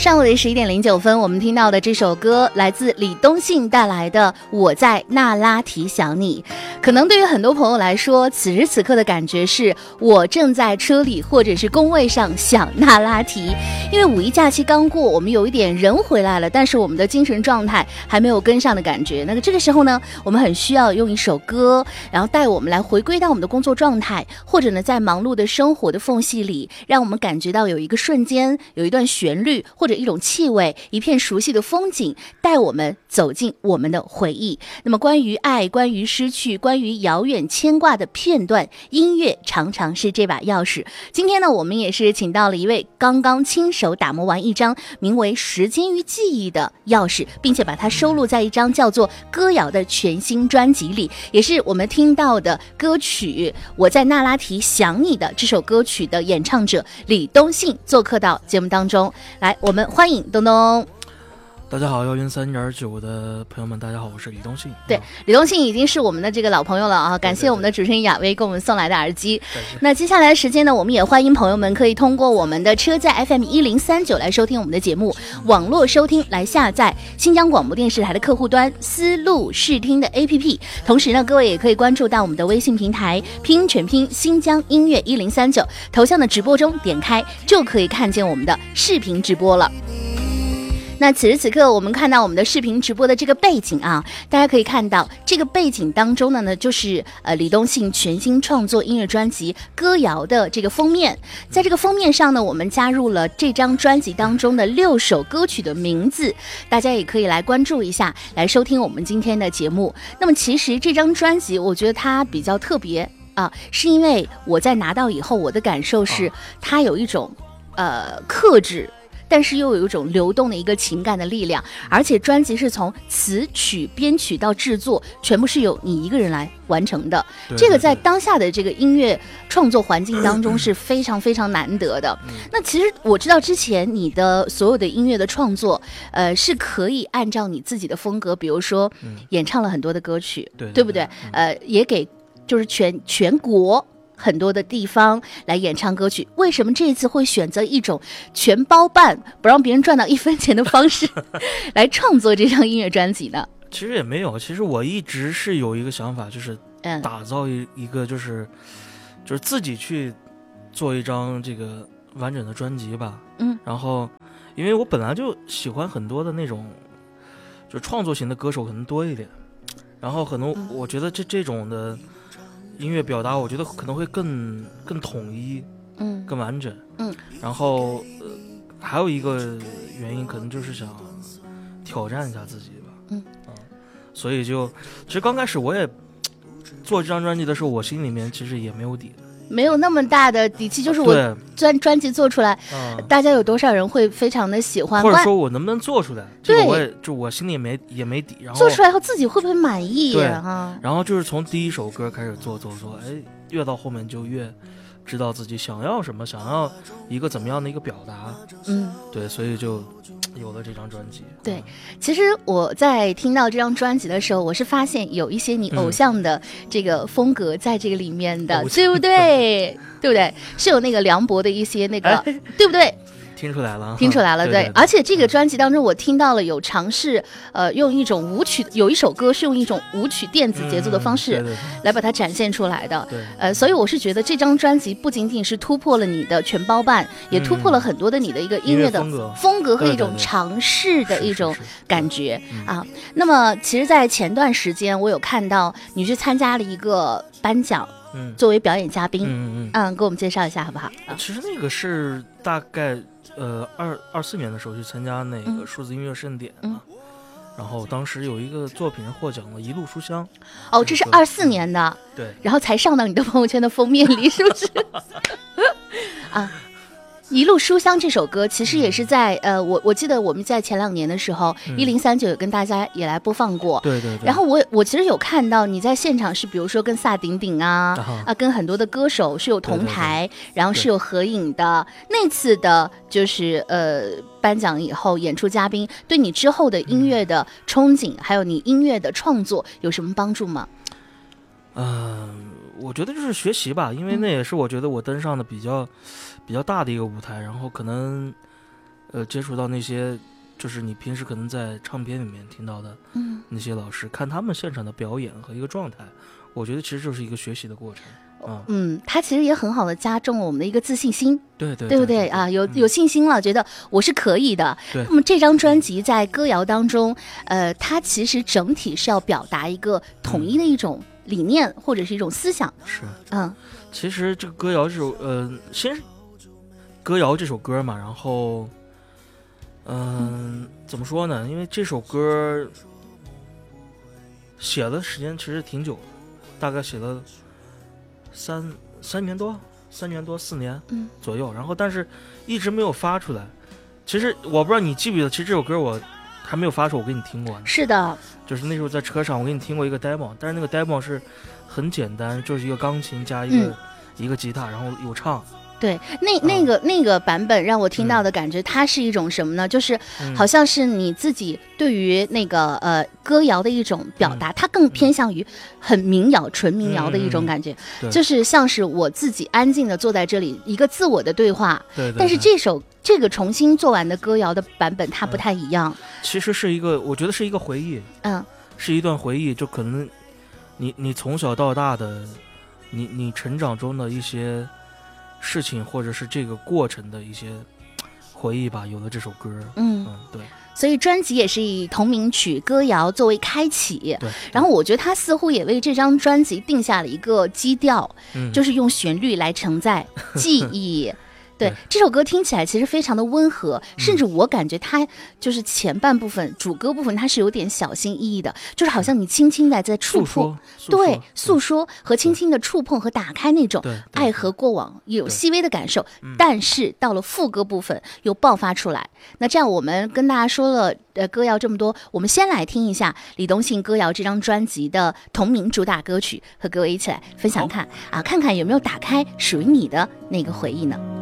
上午的11:09，我们听到的这首歌来自李东信带来的《我在那拉提想你》。可能对于很多朋友来说，此时此刻的感觉是我正在车里或者是工位上想那拉提，因为五一假期刚过，我们有一点人回来了，但是我们的精神状态还没有跟上的感觉。那个这个时候呢，我们很需要用一首歌，然后带我们来回归到我们的工作状态，或者呢，在忙碌的生活的缝隙里，让我们感觉到有一个瞬间，有一段旋律，或者一种气味，一片熟悉的风景，带我们走进我们的回忆。那么关于爱，关于失去，关于遥远牵挂的片段，音乐常常是这把钥匙。今天呢，我们也是请到了一位刚刚亲手打磨完一张名为《时间与记忆》的钥匙，并且把它收录在一张叫做《歌谣》的全新专辑里，也是我们听到的歌曲《我在那拉提想你》的这首歌曲的演唱者李东信做客到节目当中来，我们欢迎东东。 大家好，103.9的朋友们，大家好，我是李东信。 对，李东信已经是我们的这个老朋友了啊！感谢我们的主持人雅薇给我们送来的耳机。那接下来的时间呢，我们也欢迎朋友们可以通过我们的车载 FM1039来收听我们的节目，网络收听来下载新疆广播电视台的客户端思路视听的 APP。同时呢，各位也可以关注到我们的微信平台，拼全拼新疆音乐1039，头像的直播中点开就可以看见我们的视频直播了。那此时此刻我们看到我们的视频直播的这个背景啊，大家可以看到这个背景当中的呢，就是李东信全新创作音乐专辑《歌谣》的这个封面。在这个封面上呢，我们加入了这张专辑当中的6首歌曲的名字，大家也可以来关注一下，来收听我们今天的节目。那么其实这张专辑我觉得它比较特别啊，是因为我在拿到以后，我的感受是它有一种克制，但是又有一种流动的一个情感的力量，而且专辑是从词曲编曲到制作全部是由你一个人来完成的，这个在当下的这个音乐创作环境当中是非常非常难得的。那其实我知道之前你的所有的音乐的创作是可以按照你自己的风格，比如说演唱了很多的歌曲，对不对？也给就是全国很多的地方来演唱歌曲，为什么这一次会选择一种全包办不让别人赚到1分钱的方式来创作这张音乐专辑呢？ 其实也没有，其实我一直是有一个想法，就是打造一个就是自己去做一张这个完整的专辑吧。然后因为我本来就喜欢很多的那种就创作型的歌手可能多一点，然后可能我觉得这种的音乐表达，我觉得可能会更统一，更完整，然后还有一个原因，可能就是想挑战一下自己吧，所以其实刚开始我也做这张专辑的时候，我心里面其实也没有底，没有那么大的底气，就是我专辑做出来，大家有多少人会非常的喜欢， 或者说我能不能做出来，这个我心里也没底，然后做出来后自己会不会满意？ 对然后就是从第一首歌开始做，越到后面就越知道自己想要什么，想要一个怎么样的一个表达，对，所以就有了这张专辑。 对，其实我在听到这张专辑的时候，我是发现有一些你偶像的这个风格在这个里面的，对不对？对不对？是有那个梁博的一些那个，对不对？ 听出来了， 对，而且这个专辑当中，我听到了有尝试，用一种舞曲，有一首歌是用一种舞曲电子节奏的方式来把它展现出来的，所以我是觉得这张专辑不仅仅是突破了你的全包办，也突破了很多的你的一个音乐的风格和一种尝试的一种感觉啊。那么，其实，在前段时间，我有看到你去参加了一个颁奖。作为表演嘉宾，给我们介绍一下好不好？ 其实那个是大概24年的时候去参加那个数字音乐盛典嘛，然后当时有一个作品获奖了，一路书香。 哦，这是24年的， 对， 然后才上到你的朋友圈的封面里，是不是？一路书香这首歌其实也是在我记得我们在前2年的时候1039有跟大家也来播放过， 对， 然后我其实有看到你在现场是比如说跟萨顶顶跟很多的歌手是有同台，然后是有合影的。那次的就是颁奖以后演出嘉宾对你之后的音乐的憧憬还有你音乐的创作有什么帮助吗？ 我觉得就是学习吧，因为那也是我觉得我登上的比较大的一个舞台，然后可能接触到那些就是你平时可能在唱片里面听到的那些老师，看他们现场的表演和一个状态，我觉得其实就是一个学习的过程。 他其实也很好的加重了我们的一个自信心， 对不对啊？有信心了，觉得我是可以的。那么这张专辑在歌谣当中，它其实整体是要表达一个统一的一种理念或者是一种思想。 是，其实这个歌谣这首，先歌谣这首歌嘛，然后，怎么说呢？因为这首歌写的时间其实挺久的，大概写了三年多4年左右，然后但是一直没有发出来。其实我不知道你记不记得，其实这首歌我还没有发出，我给你听过呢。 是的， 就是那时候在车上我给你听过一个 demo， 但是那个 demo 是很简单，就是一个钢琴加一个吉他，然后有唱。 对，那个版本让我听到的感觉，它是一种什么呢？就是好像是你自己对于那个歌谣的一种表达，它更偏向于很民谣、纯民谣的一种感觉，就是像是我自己安静的坐在这里，一个自我的对话。 对。 但是这个重新做完的歌谣的版本，它不太一样。 其实是一个，我觉得是一个回忆，是一段回忆，就可能你从小到大的，你成长中的一些事情，或者是这个过程的一些回忆吧，有了这首歌。对。 所以专辑也是以同名曲歌谣作为开启， 对。 然后我觉得他似乎也为这张专辑定下了一个基调，就是用旋律来承载记忆。对，这首歌听起来其实非常的温和，甚至我感觉它就是前半部分主歌部分它是有点小心翼翼的，就是好像你轻轻的在触碰，对，诉说和轻轻的触碰和打开那种爱和过往有细微的感受，但是到了副歌部分又爆发出来。那这样我们跟大家说了歌谣这么多，我们先来听一下李东信歌谣这张专辑的同名主打歌曲，和各位一起来分享看看有没有打开属于你的那个回忆呢？